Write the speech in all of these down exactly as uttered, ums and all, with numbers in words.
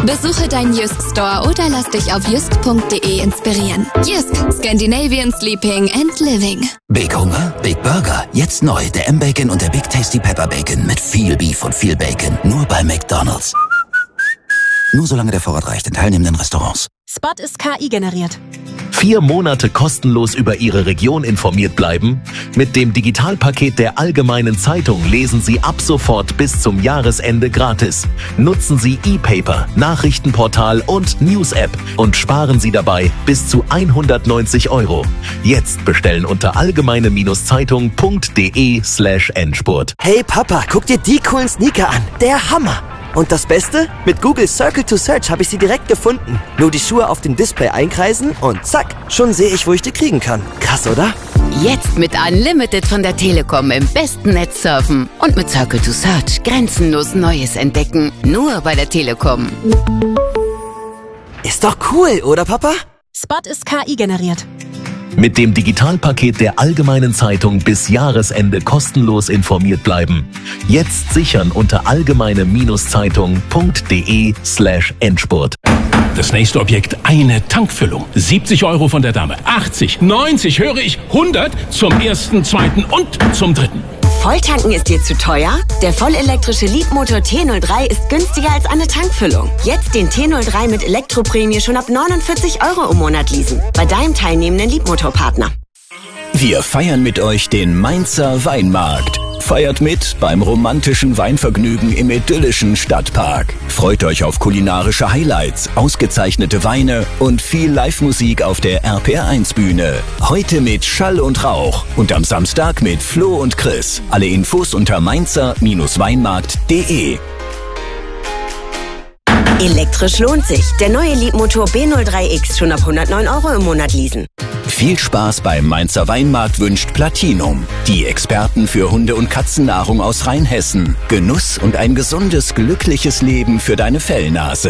Besuche deinen Jysk Store oder lass dich auf jysk punkt de inspirieren. Jysk, Scandinavian Sleeping and Living. Big Hunger, Big Burger. Jetzt neu, der M-Bacon und der Big Tasty Pepper Bacon mit viel Beef und viel Bacon. Nur bei McDonald's. Nur solange der Vorrat reicht in teilnehmenden Restaurants. Spot ist K I generiert. Vier Monate kostenlos über Ihre Region informiert bleiben? Mit dem Digitalpaket der Allgemeinen Zeitung lesen Sie ab sofort bis zum Jahresende gratis. Nutzen Sie E-Paper, Nachrichtenportal und News-App und sparen Sie dabei bis zu hundertneunzig Euro. Jetzt bestellen unter allgemeine-zeitung punkt de slash Endspurt. Hey Papa, guck dir die coolen Sneaker an. Der Hammer! Und das Beste? Mit Google Circle to Search habe ich sie direkt gefunden. Nur die Schuhe auf dem Display einkreisen und zack, schon sehe ich, wo ich die kriegen kann. Krass, oder? Jetzt mit Unlimited von der Telekom im besten Netz surfen und mit Circle to Search grenzenlos Neues entdecken. Nur bei der Telekom. Ist doch cool, oder Papa? Spot ist K I generiert. Mit dem Digitalpaket der Allgemeinen Zeitung bis Jahresende kostenlos informiert bleiben. Jetzt sichern unter allgemeine-zeitung punkt de slash Endspurt. Das nächste Objekt, eine Tankfüllung. siebzig Euro von der Dame. achtzig, neunzig, höre ich, hundert zum ersten, zweiten und zum dritten. Volltanken ist dir zu teuer? Der vollelektrische Leapmotor T null drei ist günstiger als eine Tankfüllung. Jetzt den T null drei mit Elektroprämie schon ab neunundvierzig Euro im Monat leasen. Bei deinem teilnehmenden Leapmotor-Partner. Wir feiern mit euch den Mainzer Weinmarkt. Feiert mit beim romantischen Weinvergnügen im idyllischen Stadtpark. Freut euch auf kulinarische Highlights, ausgezeichnete Weine und viel Live-Musik auf der R P R eins Bühne. Heute mit Schall und Rauch und am Samstag mit Flo und Chris. Alle Infos unter mainzer-weinmarkt punkt de. Elektrisch lohnt sich. Der neue Leapmotor B null drei X schon ab hundertneun Euro im Monat leasen. Viel Spaß beim Mainzer Weinmarkt wünscht Platinum. Die Experten für Hunde- und Katzennahrung aus Rheinhessen. Genuss und ein gesundes, glückliches Leben für deine Fellnase.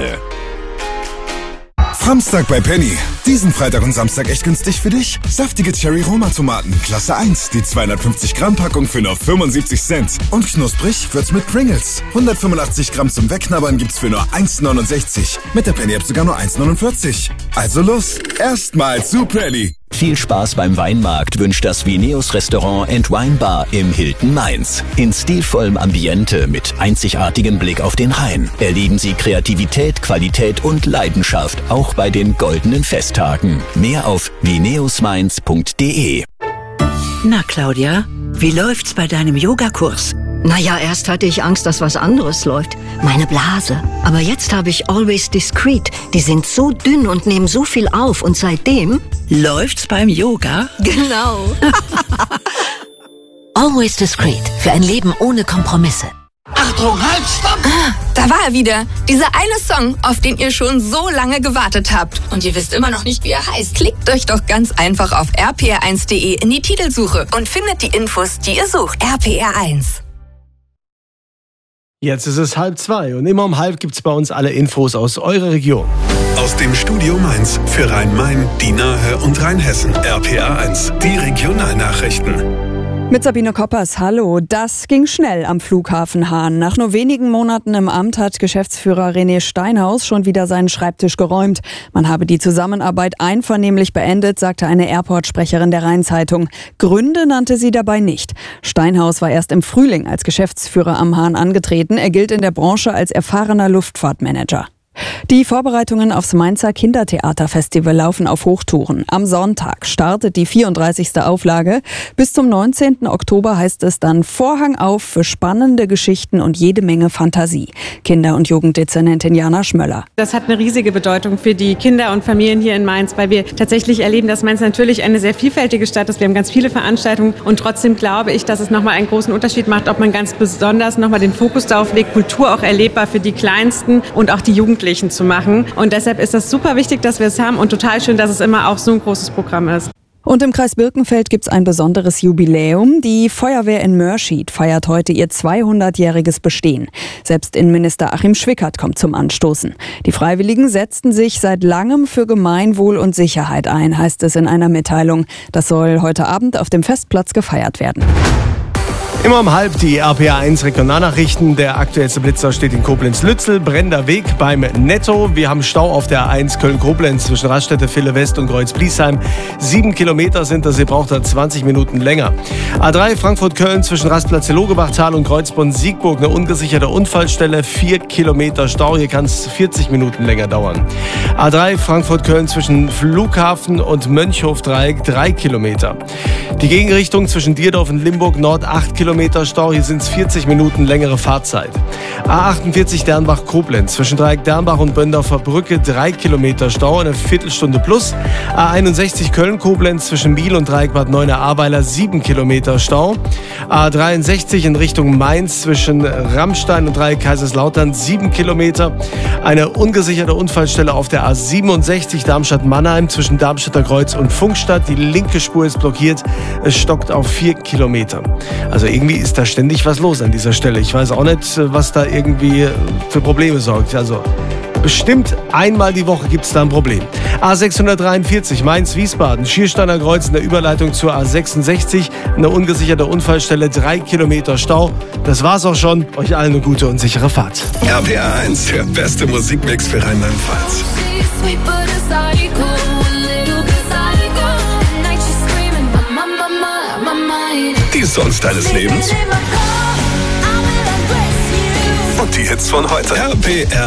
Samstag bei Penny. Diesen Freitag und Samstag echt günstig für dich. Saftige Cherry-Roma-Tomaten, Klasse eins. Die zweihundertfünfzig Gramm Packung für nur fünfundsiebzig Cent. Und knusprig wird's mit Pringles. hundertfünfundachtzig Gramm zum Wegknabbern gibt's für nur eins neunundsechzig. Mit der Penny-App sogar nur eins neunundvierzig. Also los, erstmal zu Penny. Viel Spaß beim Weinmarkt wünscht das Vineus Restaurant and Wine Bar im Hilton Mainz. In stilvollem Ambiente mit einzigartigem Blick auf den Rhein erleben Sie Kreativität, Qualität und Leidenschaft, auch bei den goldenen Festtagen. Mehr auf vineus mainz punkt de. Na Claudia, wie läuft's bei deinem Yogakurs? Naja, erst hatte ich Angst, dass was anderes läuft. Meine Blase. Aber jetzt habe ich Always Discreet. Die sind so dünn und nehmen so viel auf. Und seitdem läuft's beim Yoga. Genau. Always Discreet. Für ein Leben ohne Kompromisse. Achtung, halt, stopp! Ah, da war er wieder. Dieser eine Song, auf den ihr schon so lange gewartet habt. Und ihr wisst immer noch nicht, wie er heißt. Klickt euch doch ganz einfach auf r p r eins punkt de in die Titelsuche und findet die Infos, die ihr sucht. R P R eins. Jetzt ist es halb zwei und immer um halb gibt's bei uns alle Infos aus eurer Region. Aus dem Studio Mainz für Rhein-Main, die Nahe und Rheinhessen. R P R eins, die Regionalnachrichten. Mit Sabine Koppers, hallo. Das ging schnell am Flughafen Hahn. Nach nur wenigen Monaten im Amt hat Geschäftsführer René Steinhaus schon wieder seinen Schreibtisch geräumt. Man habe die Zusammenarbeit einvernehmlich beendet, sagte eine Airport-Sprecherin der Rhein-Zeitung. Gründe nannte sie dabei nicht. Steinhaus war erst im Frühling als Geschäftsführer am Hahn angetreten. Er gilt in der Branche als erfahrener Luftfahrtmanager. Die Vorbereitungen aufs Mainzer Kindertheaterfestival laufen auf Hochtouren. Am Sonntag startet die vierunddreißigste Auflage. Bis zum neunzehnten Oktober heißt es dann Vorhang auf für spannende Geschichten und jede Menge Fantasie. Kinder- und Jugenddezernentin Jana Schmöller. Das hat eine riesige Bedeutung für die Kinder und Familien hier in Mainz, weil wir tatsächlich erleben, dass Mainz natürlich eine sehr vielfältige Stadt ist. Wir haben ganz viele Veranstaltungen und trotzdem glaube ich, dass es nochmal einen großen Unterschied macht, ob man ganz besonders nochmal den Fokus darauf legt, Kultur auch erlebbar für die Kleinsten und auch die Jugendlichen zu machen. Und deshalb ist das super wichtig, dass wir es haben und total schön, dass es immer auch so ein großes Programm ist. Und im Kreis Birkenfeld gibt's ein besonderes Jubiläum. Die Feuerwehr in Mörschied feiert heute ihr zweihundertjähriges Bestehen. Selbst Innenminister Achim Schwickert kommt zum Anstoßen. Die Freiwilligen setzten sich seit langem für Gemeinwohl und Sicherheit ein, heißt es in einer Mitteilung. Das soll heute Abend auf dem Festplatz gefeiert werden. Immer um halb die R P A eins Regionalnachrichten. Der aktuellste Blitzer steht in Koblenz-Lützel. Brennender Weg beim Netto. Wir haben Stau auf der A eins Köln-Koblenz zwischen Raststätte Ville West und Kreuz-Bliesheim. Sieben Kilometer sind das. Ihr braucht da zwanzig Minuten länger. A drei Frankfurt-Köln zwischen Rastplatz Logebachtal und Kreuzbronn-Siegburg. Eine ungesicherte Unfallstelle. Vier Kilometer Stau. Hier kann es vierzig Minuten länger dauern. A drei Frankfurt-Köln zwischen Flughafen und Mönchhof-Dreieck. Drei Kilometer. Die Gegenrichtung zwischen Dierdorf und Limburg Nord. Acht Kilometer Stau, hier sind es vierzig Minuten längere Fahrzeit. A achtundvierzig Dernbach-Koblenz, zwischen Dreieck Dernbach und Böndorfer Brücke drei Kilometer Stau, eine Viertelstunde plus. A einundsechzig Köln-Koblenz, zwischen Biel und Dreieck Bad Neuenahr-Ahrweiler sieben Kilometer Stau. A dreiundsechzig in Richtung Mainz, zwischen Rammstein und Dreieck Kaiserslautern sieben Kilometer. Eine ungesicherte Unfallstelle auf der A siebenundsechzig Darmstadt-Mannheim, zwischen Darmstädter Kreuz und Funkstadt. Die linke Spur ist blockiert, es stockt auf vier Kilometer. Also irgendwie ist da ständig was los an dieser Stelle. Ich weiß auch nicht, was da irgendwie für Probleme sorgt. Also bestimmt einmal die Woche gibt es da ein Problem. A sechshundertdreiundvierzig Mainz-Wiesbaden, Schiersteiner Kreuz in der Überleitung zur A sechsundsechzig. Eine ungesicherte Unfallstelle, drei Kilometer Stau. Das war's auch schon. Euch allen eine gute und sichere Fahrt. R P A eins, der beste Musikmix für Rheinland-Pfalz. Die Songs deines Lebens und die Hits von heute. R P R